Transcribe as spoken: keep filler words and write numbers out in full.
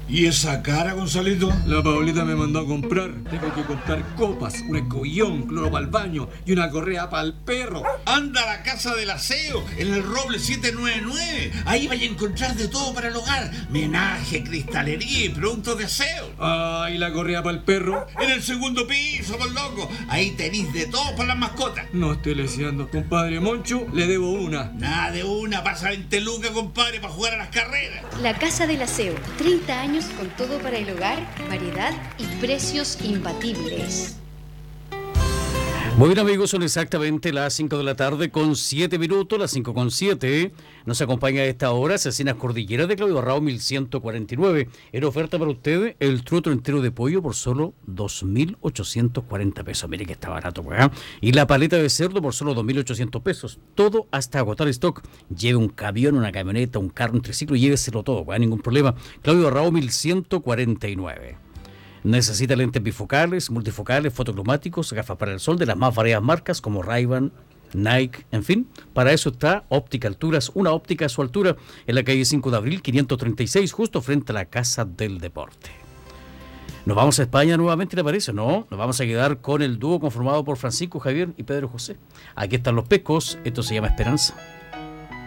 ¿Y esa cara, Gonzalito? La Paulita me mandó a comprar. Tengo que comprar copas, un escobillón, cloro para el baño y una correa para el perro. Anda a la Casa del Aseo, en el Roble siete nueve nueve. Ahí vaya a encontrar de todo para el hogar. Menaje, cristalería y productos de aseo. Ah, ¿y la correa para el perro? En el segundo piso, por loco. Ahí tenéis de todo para las mascotas. No esté leseando. Compadre Moncho, le debo una. Nada de una, pasa veinte lucas, compadre, para jugar a las carreras. La Casa del Aseo, treinta años con todo para el hogar, variedad y precios imbatibles. Muy bien, amigos, son exactamente las cinco de la tarde con siete minutos, las cinco con siete. Nos acompaña a esta hora Asesinas Cordillera de Claudio Arrao mil ciento cuarenta y nueve. En oferta para ustedes el truto entero de pollo por solo dos mil ochocientos cuarenta pesos. Mire que está barato, ¿verdad? Y la paleta de cerdo por solo dos mil ochocientos pesos. Todo hasta agotar stock. Lleve un camión, una camioneta, un carro, un triciclo, lléveselo todo, ¿verdad? Ningún problema. Claudio Arrao mil ciento cuarenta y nueve. Necesita lentes bifocales, multifocales, fotocromáticos, gafas para el sol de las más variadas marcas como Ray-Ban, Nike, en fin. Para eso está Óptica Alturas, una óptica a su altura en la calle cinco de abril quinientos treinta y seis, justo frente a la Casa del Deporte. Nos vamos a España nuevamente, ¿le parece? No, nos vamos a quedar con el dúo conformado por Francisco Javier y Pedro José. Aquí están los Pecos, esto se llama Esperanza.